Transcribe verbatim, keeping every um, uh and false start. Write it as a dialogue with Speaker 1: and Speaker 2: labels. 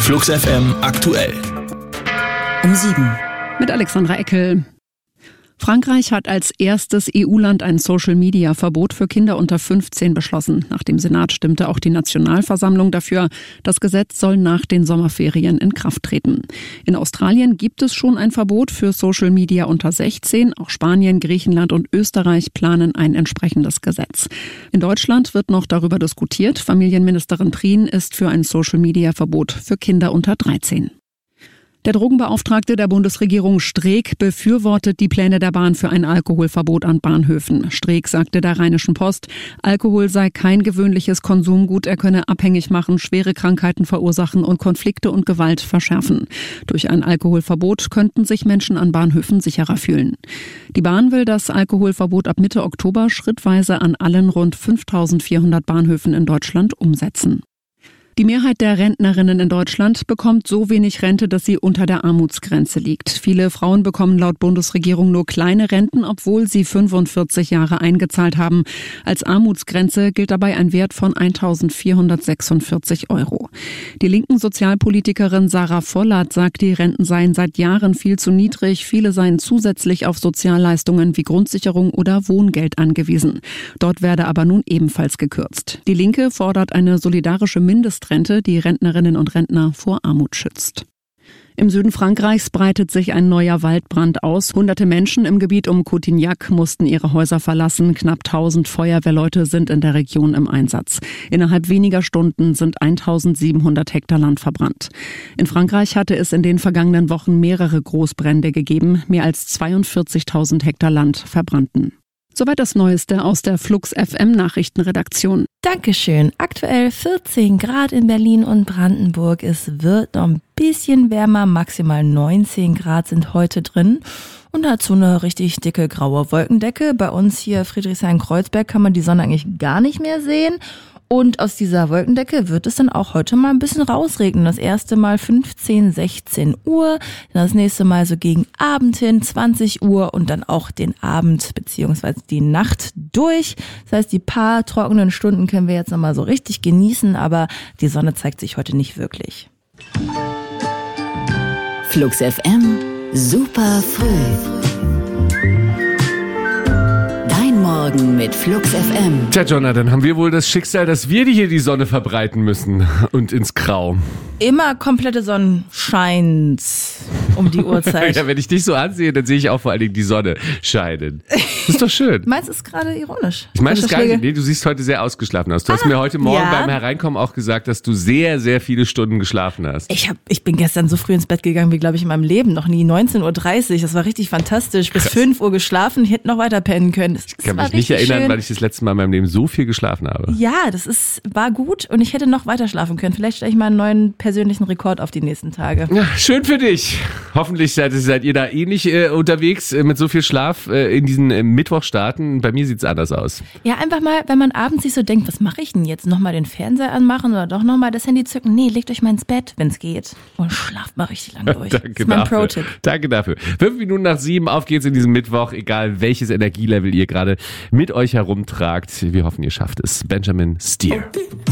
Speaker 1: Flux F M aktuell.
Speaker 2: Um sieben.
Speaker 3: Mit Alexandra Eckel. Frankreich hat als erstes E U-Land ein Social-Media-Verbot für Kinder unter fünfzehn beschlossen. Nach dem Senat stimmte auch die Nationalversammlung dafür. Das Gesetz soll nach den Sommerferien in Kraft treten. In Australien gibt es schon ein Verbot für Social-Media unter sechzehn. Auch Spanien, Griechenland und Österreich planen ein entsprechendes Gesetz. In Deutschland wird noch darüber diskutiert. Familienministerin Prien ist für ein Social-Media-Verbot für Kinder unter dreizehn. Der Drogenbeauftragte der Bundesregierung Streeck befürwortet die Pläne der Bahn für ein Alkoholverbot an Bahnhöfen. Streeck sagte der Rheinischen Post, Alkohol sei kein gewöhnliches Konsumgut, er könne abhängig machen, schwere Krankheiten verursachen und Konflikte und Gewalt verschärfen. Durch ein Alkoholverbot könnten sich Menschen an Bahnhöfen sicherer fühlen. Die Bahn will das Alkoholverbot ab Mitte Oktober schrittweise an allen rund fünftausendvierhundert Bahnhöfen in Deutschland umsetzen. Die Mehrheit der Rentnerinnen in Deutschland bekommt so wenig Rente, dass sie unter der Armutsgrenze liegt. Viele Frauen bekommen laut Bundesregierung nur kleine Renten, obwohl sie fünfundvierzig Jahre eingezahlt haben. Als Armutsgrenze gilt dabei ein Wert von eintausendvierhundertsechsundvierzig Euro. Die linken Sozialpolitikerin Sarah Vollert sagt, die Renten seien seit Jahren viel zu niedrig. Viele seien zusätzlich auf Sozialleistungen wie Grundsicherung oder Wohngeld angewiesen. Dort werde aber nun ebenfalls gekürzt. Die Linke fordert eine solidarische Mindest Rente, die Rentnerinnen und Rentner vor Armut schützt. Im Süden Frankreichs breitet sich ein neuer Waldbrand aus. Hunderte Menschen im Gebiet um Cotignac mussten ihre Häuser verlassen. Knapp tausend Feuerwehrleute sind in der Region im Einsatz. Innerhalb weniger Stunden sind eintausendsiebenhundert Hektar Land verbrannt. In Frankreich hatte es in den vergangenen Wochen mehrere Großbrände gegeben. Mehr als zweiundvierzigtausend Hektar Land verbrannten. Soweit das Neueste aus der Flux F M Nachrichtenredaktion.
Speaker 2: Dankeschön. Aktuell vierzehn Grad in Berlin und Brandenburg. Es wird noch ein bisschen wärmer, maximal neunzehn Grad sind heute drin. Und dazu eine richtig dicke graue Wolkendecke. Bei uns hier Friedrichshain-Kreuzberg kann man die Sonne eigentlich gar nicht mehr sehen. Und aus dieser Wolkendecke wird es dann auch heute mal ein bisschen rausregnen. Das erste Mal fünfzehn, sechzehn Uhr, dann das nächste Mal so gegen Abend hin, zwanzig Uhr und dann auch den Abend bzw. die Nacht durch. Das heißt, die paar trockenen Stunden können wir jetzt nochmal so richtig genießen, aber die Sonne zeigt sich heute nicht wirklich.
Speaker 4: Flux F M, super früh. Morgen mit Flux F M.
Speaker 5: Tja, Jonathan, haben wir wohl das Schicksal, dass wir hier die Sonne verbreiten müssen und ins Grau.
Speaker 2: Immer komplette Sonnenschein um die Uhrzeit.
Speaker 5: Ja, wenn ich dich so ansehe, dann sehe ich auch vor allen Dingen die Sonne scheinen. Das ist doch schön.
Speaker 2: Meinst du es gerade ironisch?
Speaker 5: Ich meine es gar nicht. Nee, du siehst heute sehr ausgeschlafen aus. Du ah, hast mir heute Morgen ja. beim Hereinkommen auch gesagt, dass du sehr, sehr viele Stunden geschlafen hast.
Speaker 2: Ich, hab, ich bin gestern so früh ins Bett gegangen wie, glaube ich, in meinem Leben noch nie. neunzehn Uhr dreißig, das war richtig fantastisch. Bis Krass. fünf Uhr geschlafen, ich hätte noch weiter pennen können. Das,
Speaker 5: ich kann mich nicht erinnern, schön. weil ich das letzte Mal in meinem Leben so viel geschlafen habe.
Speaker 2: Ja, das ist, war gut und ich hätte noch weiter schlafen können. Vielleicht stelle ich mal einen neuen persönlichen Rekord auf die nächsten Tage.
Speaker 5: Ja, schön für dich. Hoffentlich seid, seid ihr da ähnlich äh, unterwegs äh, mit so viel Schlaf äh, in diesen äh, Mittwochstarten. Bei mir sieht's anders aus.
Speaker 2: Ja, einfach mal, wenn man abends sich so denkt, was mache ich denn jetzt? Nochmal den Fernseher anmachen oder doch nochmal das Handy zücken? Nee, legt euch mal ins Bett, wenn es geht. Und schlaft mal richtig lang durch.
Speaker 5: Danke
Speaker 2: das ist mein
Speaker 5: dafür.
Speaker 2: Pro-Tipp.
Speaker 5: Danke dafür. Fünf Minuten nach sieben, auf geht's in diesem Mittwoch. Egal welches Energielevel ihr gerade mit euch herumtragt. Wir hoffen, ihr schafft es. Benjamin Steer.